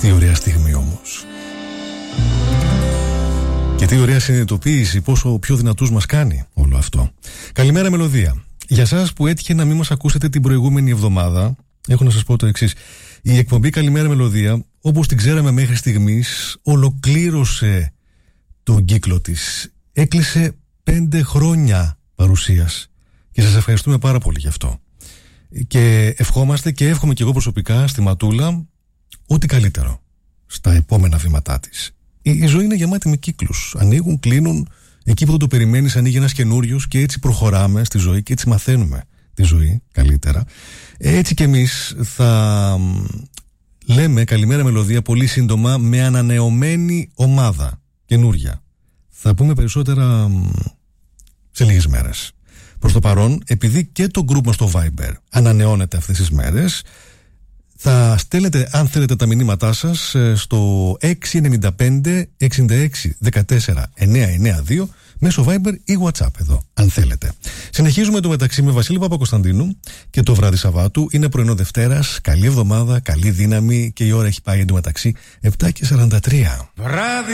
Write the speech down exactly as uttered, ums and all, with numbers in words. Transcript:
Τι ωραία στιγμή όμως. Και τι ωραία συνειδητοποίηση, πόσο πιο δυνατούς μας κάνει όλο αυτό. Καλημέρα μελωδία. Για σας που έτυχε να μην μας ακούσετε την προηγούμενη εβδομάδα, έχω να σας πω το εξής. Η εκπομπή Καλημέρα Μελωδία, όπως την ξέραμε μέχρι στιγμής, ολοκλήρωσε τον κύκλο της. Έκλεισε πέντε χρόνια παρουσίας. Και σας ευχαριστούμε πάρα πολύ γι' αυτό. Και ευχόμαστε και εύχομαι και εγώ προσωπικά στη Ματούλα ό,τι καλύτερο στα επόμενα βήματά της. Η, η ζωή είναι γεμάτη με κύκλους. Ανοίγουν, κλείνουν. Εκεί που δεν το περιμένεις ανοίγει ένας καινούριος και έτσι προχωράμε στη ζωή και έτσι μαθαίνουμε τη ζωή καλύτερα. Έτσι κι εμείς θα λέμε Καλημέρα Μελωδία πολύ σύντομα με ανανεωμένη ομάδα καινούρια. Θα πούμε περισσότερα σε λίγες μέρες. Προς το παρόν, επειδή και το group μας στο Viber ανανεώνεται αυτές τις μέρες, θα στέλνετε αν θέλετε τα μηνύματά σας στο έξι εννιά πέντε εξήντα έξι δεκατέσσερα εννιακόσια ενενήντα δύο μέσω Viber ή WhatsApp εδώ, αν θέλετε. Συνεχίζουμε το μεταξύ με Βασίλη Παπακοσταντίνου και το βράδυ Σαββάτου. Είναι πρωινό Δευτέρας. Καλή εβδομάδα, καλή δύναμη και η ώρα έχει πάει εντωμεταξύ επτά και σαράντα τρία. Βράδυ